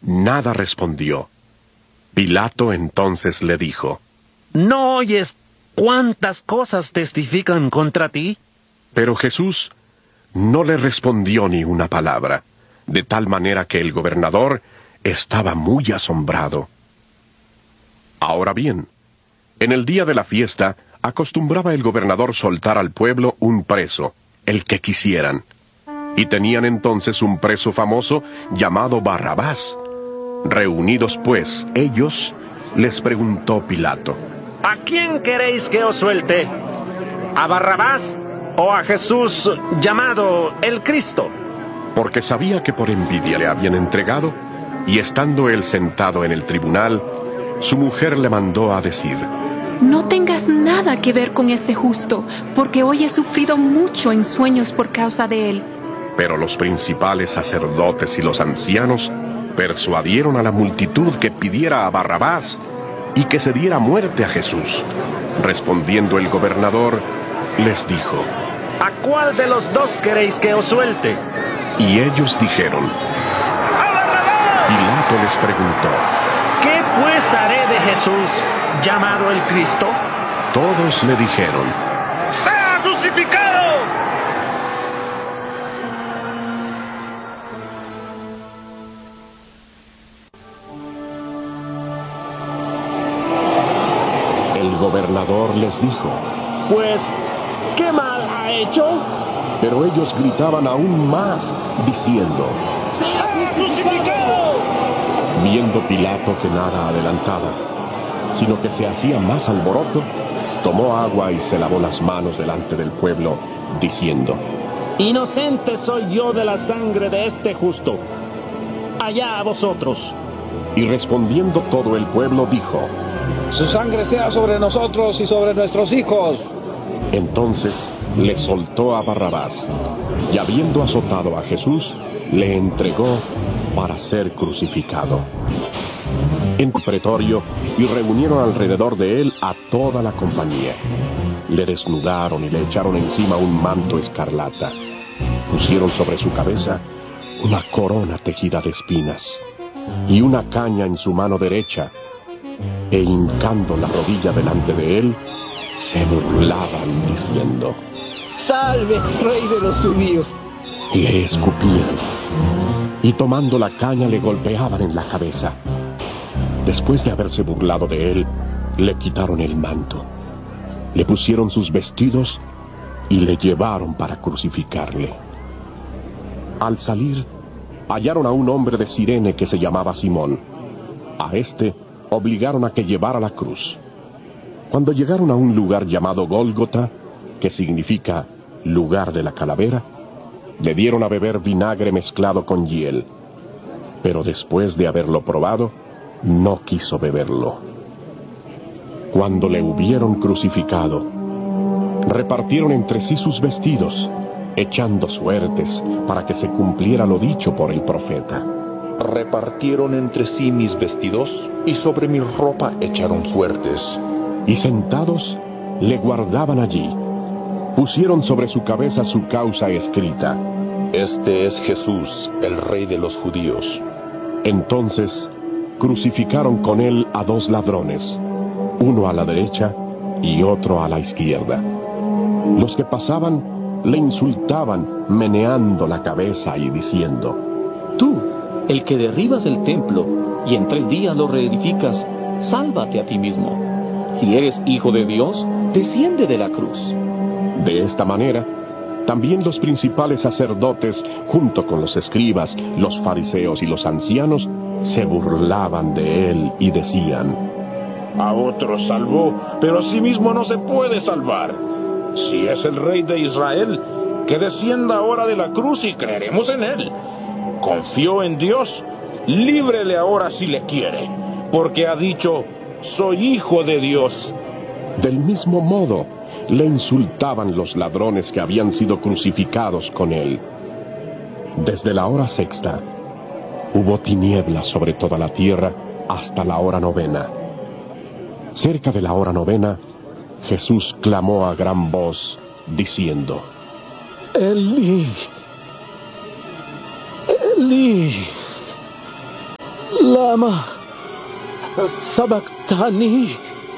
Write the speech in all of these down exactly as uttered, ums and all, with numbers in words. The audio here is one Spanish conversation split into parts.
nada respondió. Pilato entonces le dijo: ¿No oyes cuántas cosas testifican contra ti? Pero Jesús no le respondió ni una palabra, de tal manera que el gobernador estaba muy asombrado. Ahora bien, en el día de la fiesta, acostumbraba el gobernador soltar al pueblo un preso, el que quisieran. Y tenían entonces un preso famoso llamado Barrabás. Reunidos pues ellos, les preguntó Pilato: ¿A quién queréis que os suelte? ¿A Barrabás o a Jesús llamado el Cristo? Porque sabía que por envidia le habían entregado, y estando él sentado en el tribunal, su mujer le mandó a decir: No tengas nada que ver con ese justo, porque hoy he sufrido mucho en sueños por causa de él. Pero los principales sacerdotes y los ancianos persuadieron a la multitud que pidiera a Barrabás y que se diera muerte a Jesús. Respondiendo el gobernador, les dijo: ¿A cuál de los dos queréis que os suelte? Y ellos dijeron: ¡A Barrabás! Pilato les preguntó: ¿Qué pues haré de Jesús llamado el Cristo? Todos le dijeron: ¡Sea crucificado! El gobernador les dijo: Pues, ¿qué mal ha hecho? Pero ellos gritaban aún más, diciendo: ¡Sea crucificado! Viendo Pilato que nada adelantaba, sino que se hacía más alboroto, tomó agua y se lavó las manos delante del pueblo, diciendo: Inocente soy yo de la sangre de este justo. Allá a vosotros. Y respondiendo todo el pueblo dijo: Su sangre sea sobre nosotros y sobre nuestros hijos. Entonces le soltó a Barrabás, y habiendo azotado a Jesús, le entregó para ser crucificado. En el pretorio, y reunieron alrededor de él a toda la compañía. Le desnudaron y le echaron encima un manto escarlata. Pusieron sobre su cabeza una corona tejida de espinas, y una caña en su mano derecha, e hincando la rodilla delante de él, se burlaban diciendo: ¡Salve, rey de los judíos! Le escupían, y tomando la caña le golpeaban en la cabeza. Después de haberse burlado de él, le quitaron el manto, le pusieron sus vestidos y le llevaron para crucificarle. Al salir, hallaron a un hombre de Cirene que se llamaba Simón. A este obligaron a que llevara la cruz. Cuando llegaron a un lugar llamado Gólgota, que significa lugar de la calavera, le dieron a beber vinagre mezclado con hiel. Pero después de haberlo probado, no quiso beberlo. Cuando le hubieron crucificado, repartieron entre sí sus vestidos, echando suertes para que se cumpliera lo dicho por el profeta. Repartieron entre sí mis vestidos, y sobre mi ropa echaron suertes. Y sentados, le guardaban allí. Pusieron sobre su cabeza su causa escrita: Este es Jesús, el Rey de los judíos. Entonces crucificaron con él a dos ladrones, uno a la derecha y otro a la izquierda. Los que pasaban le insultaban, meneando la cabeza y diciendo: Tú, el que derribas el templo y en tres días lo reedificas, sálvate a ti mismo. Si eres hijo de Dios, desciende de la cruz. De esta manera, también los principales sacerdotes, junto con los escribas, los fariseos y los ancianos, se burlaban de él y decían: A otros salvó, pero a sí mismo no se puede salvar. Si es el Rey de Israel, que descienda ahora de la cruz y creeremos en él. Confió en Dios, líbrele ahora si le quiere, porque ha dicho: soy hijo de Dios. Del mismo modo, le insultaban los ladrones que habían sido crucificados con él. Desde la hora sexta, hubo tinieblas sobre toda la tierra hasta la hora novena. Cerca de la hora novena, Jesús clamó a gran voz, diciendo: Elí, Elí, Lama Sabactani,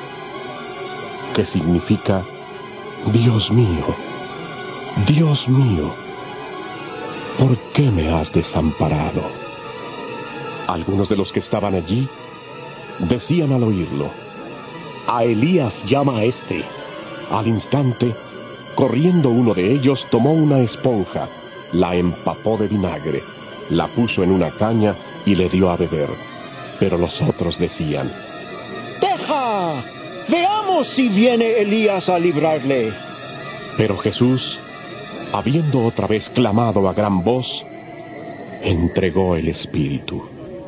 que significa, Dios mío, Dios mío, ¿por qué me has desamparado? Algunos de los que estaban allí decían al oírlo: a Elías llama a este. Al instante, corriendo uno de ellos, tomó una esponja, la empapó de vinagre, la puso en una caña y le dio a beber. Pero los otros decían: ¡deja! Veamos si viene Elías a librarle. Pero Jesús, habiendo otra vez clamado a gran voz, entregó el Espíritu.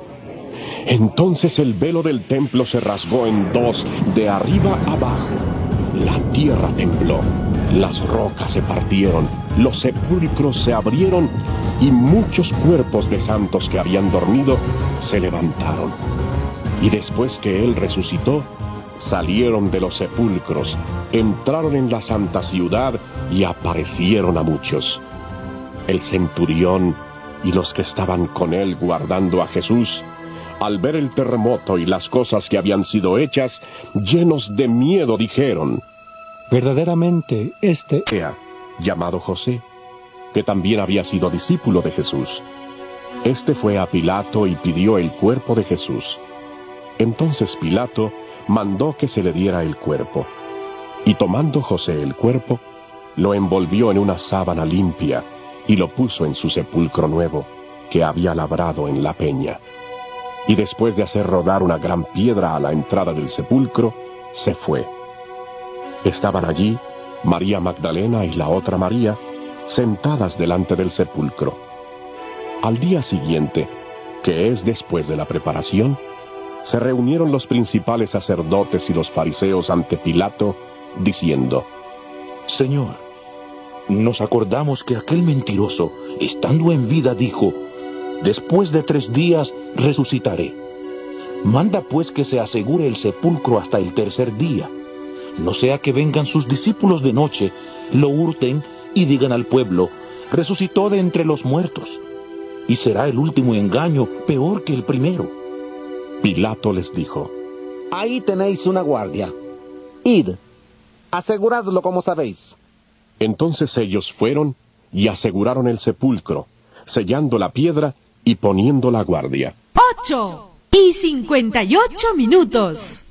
Entonces el velo del templo se rasgó en dos, de arriba abajo. La tierra tembló, las rocas se partieron, los sepulcros se abrieron y muchos cuerpos de santos que habían dormido se levantaron. Y después que él resucitó, salieron de los sepulcros, entraron en la santa ciudad y aparecieron a muchos. El centurión y los que estaban con él guardando a Jesús, al ver el terremoto y las cosas que habían sido hechas, llenos de miedo dijeron: verdaderamente este era llamado José, que también había sido discípulo de Jesús. Este fue a Pilato y pidió el cuerpo de Jesús. Entonces Pilato mandó que se le diera el cuerpo. Y tomando José el cuerpo, lo envolvió en una sábana limpia y lo puso en su sepulcro nuevo, que había labrado en la peña. Y después de hacer rodar una gran piedra a la entrada del sepulcro, se fue. Estaban allí María Magdalena y la otra María, sentadas delante del sepulcro. Al día siguiente, que es después de la preparación, se reunieron los principales sacerdotes y los fariseos ante Pilato, diciendo: Señor, nos acordamos que aquel mentiroso, estando en vida, dijo: después de tres días resucitaré. Manda pues que se asegure el sepulcro hasta el tercer día, no sea que vengan sus discípulos de noche, lo hurten y digan al pueblo: resucitó de entre los muertos. Y será el último engaño peor que el primero. Pilato les dijo: ahí tenéis una guardia. Id, aseguradlo como sabéis. Entonces ellos fueron y aseguraron el sepulcro, sellando la piedra y poniendo la guardia. Ocho y cincuenta y ocho minutos.